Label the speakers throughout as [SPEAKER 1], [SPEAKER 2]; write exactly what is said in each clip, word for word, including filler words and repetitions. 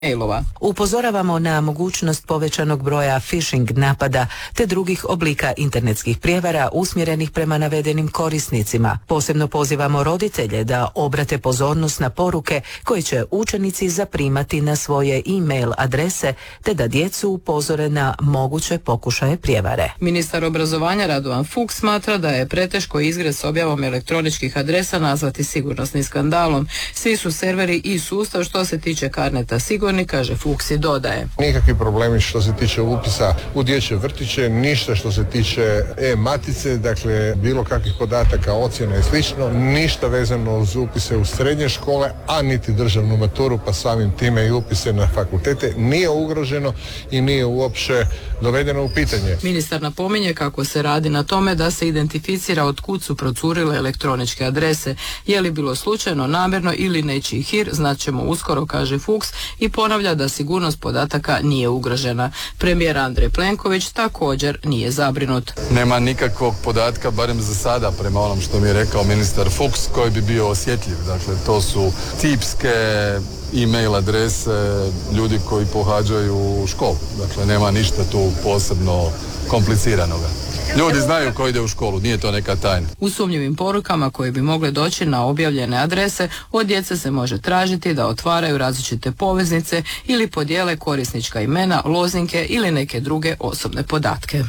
[SPEAKER 1] mailova.
[SPEAKER 2] Upozoravamo na mogućnost povećanog broja phishing napada te drugih oblika internetskih prijevara usmjerenih prema navedenim korisnicima. Posebno pozivamo roditelje da obrate pozornost na poruke koje će učenici zaprimati na svoje e-mail adrese te da djecu upozore na moguće pokušaje prijevare.
[SPEAKER 1] Ministar obrazovanja Radovan Fuchs smatra da je preteško izgred s objavom elektroničkih adresa nazvati sigurnosnim skandalom. Svi su serveri i sustav što se tiče Carneta sigurni, kaže Fuchs i dodaje.
[SPEAKER 3] Nikakvi problemi što se tiče upisa u dječje vrtiće, ništa što se tiče e-matice, dakle bilo kakvih podataka, ocjena i slično, ništa vezano uz upise u srednje škole, a niti državnu maturu, pa samim time i upise na fakultete nije ugroženo i nije uopće dovedeno u pitanje.
[SPEAKER 1] Ministar napominje kako se radi na tome da se identificira od kud su procurile elektroničke adrese. Je li bilo slučajno, namjerno ili nečiji hir, znaćemo uskoro, kaže Fuchs i ponavlja da sigurnost podataka nije ugrožena. Premijer Andrej Plenković također nije zabrinut.
[SPEAKER 4] Nema nikakvog podatka, barem za sada, prema onom što mi je rekao ministar Fuchs, koji bi bio osjetljiv. Dakle, to su tipske e-mail adrese ljudi koji pohađaju školu. Dakle, nema ništa tu posebno kompliciranoga. Ljudi znaju ko ide u školu, nije to neka tajna.
[SPEAKER 1] U sumnjivim porukama koje bi mogle doći na objavljene adrese, od djece se može tražiti da otvaraju različite poveznice ili podijele korisnička imena, lozinke ili neke druge osobne podatke.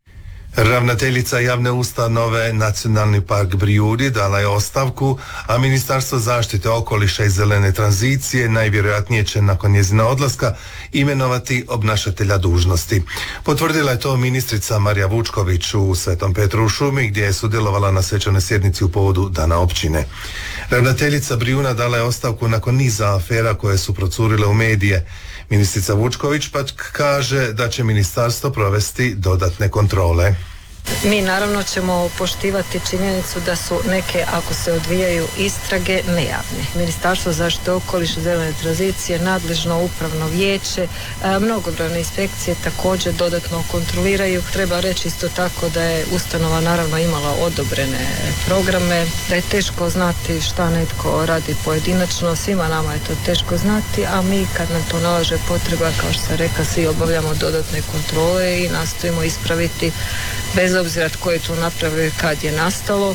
[SPEAKER 5] Ravnateljica javne ustanove Nacionalni park Brijuni dala je ostavku, a Ministarstvo zaštite okoliša i zelene tranzicije najvjerojatnije će nakon njezina odlaska imenovati obnašatelja dužnosti. Potvrdila je to ministrica Marija Vučković u Svetom Petru u šumi, gdje je sudjelovala na svečanoj sjednici u povodu Dana općine. Ravnateljica Brijuna dala je ostavku nakon niza afera koje su procurile u medije. Ministrica Vučković pak kaže da će ministarstvo provesti dodatne kontrole.
[SPEAKER 6] Mi naravno ćemo poštivati činjenicu da su neke, ako se odvijaju istrage, nejavne. Ministarstvo zaštite okoliša i zelene tranzicije, nadležno upravno vijeće, mnogobrojne inspekcije također dodatno kontroliraju. Treba reći isto tako da je ustanova naravno imala odobrene programe, da je teško znati šta netko radi pojedinačno, svima nama je to teško znati, a mi kad nam to nalaže potreba, kao što sam rekla, svi obavljamo dodatne kontrole i nastojimo ispraviti bez obzira tko je to napravio i kad je nastalo.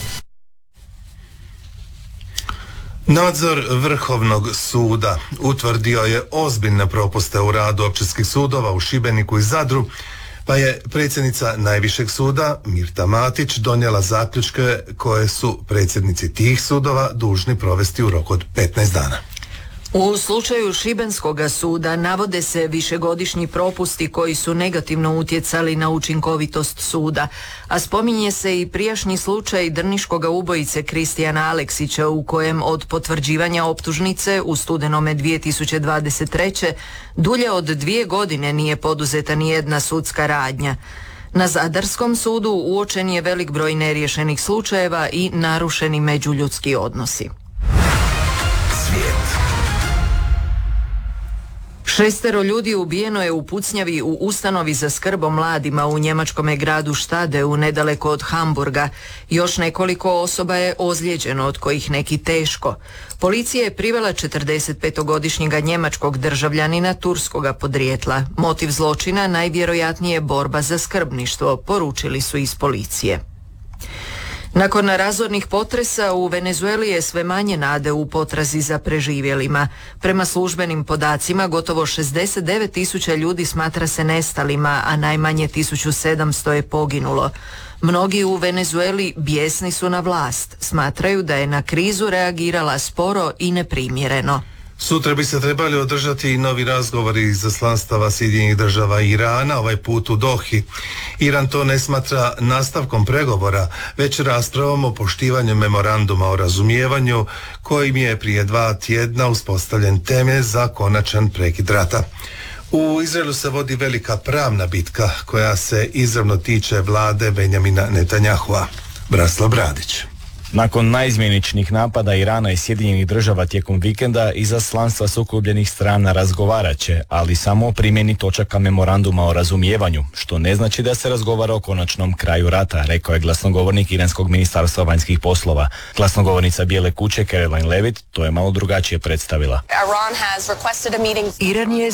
[SPEAKER 5] Nadzor Vrhovnog suda utvrdio je ozbiljne propuste u radu općinskih sudova u Šibeniku i Zadru, pa je predsjednica Najvišeg suda Mirta Matić donijela zaključke koje su predsjednici tih sudova dužni provesti u roku od petnaest dana.
[SPEAKER 2] U slučaju Šibenskoga suda navode se višegodišnji propusti koji su negativno utjecali na učinkovitost suda, a spominje se i prijašnji slučaj drniškoga ubojice Kristijana Aleksića u kojem od potvrđivanja optužnice u studenome dvije tisuće dvadeset treće dulje od dvije godine nije poduzeta ni jedna sudska radnja. Na Zadarskom sudu uočen je velik broj neriješenih slučajeva i narušeni međuljudski odnosi.
[SPEAKER 5] Svijet.
[SPEAKER 2] Šestero ljudi ubijeno je u pucnjavi u ustanovi za skrb o mladima u njemačkome gradu Štadeu nedaleko od Hamburga. Još nekoliko osoba je ozlijeđeno, od kojih neki teško. Policija je privela četrdesetpetogodišnjega njemačkog državljanina turskoga podrijetla. Motiv zločina najvjerojatnije borba za skrbništvo, poručili su iz policije. Nakon razornih potresa u Venezueli je sve manje nade u potrazi za preživjelima. Prema službenim podacima gotovo šezdeset devet tisuća ljudi smatra se nestalima, a najmanje tisuću sedamsto je poginulo. Mnogi u Venezueli bijesni su na vlast, smatraju da je na krizu reagirala sporo i neprimjereno.
[SPEAKER 5] Sutra bi se trebali održati i novi razgovori izaslanstava Sjedinjenih država i Irana, ovaj put u Dohi. Iran to ne smatra nastavkom pregovora, već raspravom o poštivanju memoranduma o razumijevanju, kojim je prije dva tjedna uspostavljen temelj za konačan prekid rata. U Izraelu se vodi velika pravna bitka koja se izravno tiče vlade Benjamina Netanjahua. Branislav Bradić.
[SPEAKER 7] Nakon naizmjeničnih napada Irana i Sjedinjenih država tijekom vikenda, izaslanstva sukobljenih strana razgovarat će, ali samo o primjeni točaka memoranduma o razumijevanju, što ne znači da se razgovara o konačnom kraju rata, rekao je glasnogovornik Iranskog ministarstva vanjskih poslova. Glasnogovornica Bijele kuće Caroline Levitt to je malo drugačije predstavila.
[SPEAKER 2] Iran je